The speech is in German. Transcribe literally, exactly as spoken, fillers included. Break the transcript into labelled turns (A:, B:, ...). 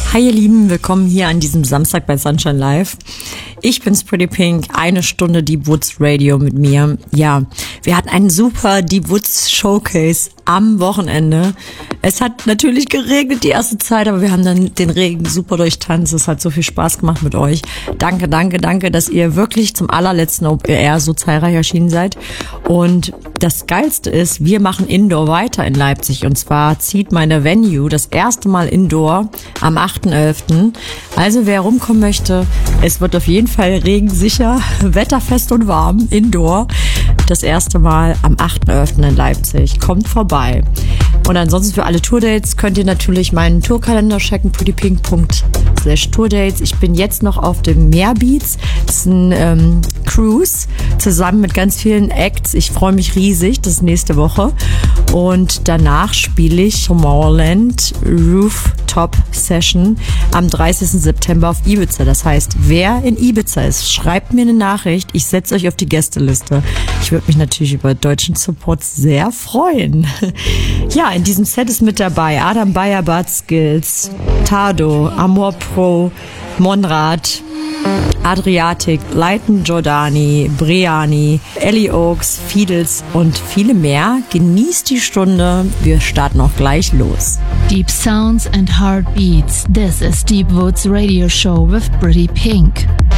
A: Hi ihr Lieben, willkommen hier an diesem Samstag bei Sunshine Live. Ich bin's Pretty Pink, eine Stunde Deep Woods Radio mit mir. Ja, wir hatten einen super Deep Woods Showcase am Wochenende. Es hat natürlich geregnet die erste Zeit, aber wir haben dann den Regen super durchtanzt. Es hat so viel Spaß gemacht mit euch. Danke, danke, danke, dass ihr wirklich zum allerletzten O P R so zahlreich erschienen seid. Und das Geilste ist, wir machen Indoor weiter in Leipzig. Und zwar zieht meine Venue das erste Mal Indoor am achten elften Also wer rumkommen möchte, es wird auf jeden Fall regensicher, wetterfest und warm, Indoor. Das erste Mal am achten elften in Leipzig. Kommt vorbei. Und ansonsten für alle Tourdates könnt ihr natürlich meinen Tourkalender checken, prettypink punkt slash tourdates. Ich bin jetzt noch auf dem Meerbeats. Das ist ein ähm, Cruise zusammen mit ganz vielen Acts. Ich freue mich riesig. Das ist nächste Woche. Und danach spiele ich Tomorrowland Rooftop Session am dreißigsten September auf Ibiza. Das heißt, wer in Ibiza ist, schreibt mir eine Nachricht. Ich setze euch auf die Gästeliste. Ich würde mich natürlich über deutschen Support sehr freuen. Ja, in diesem Set ist mit dabei Adam Bayer, Bart Skills, Tado, Amor Pro, Monrad, Adriatic, Leighton Giordani, Briani, Ellie Oaks, Fiedels und viele mehr. Genießt die Stunde. Wir starten auch gleich los.
B: Deep sounds and heartbeats. This is Deep Woods Radio Show with Pretty Pink.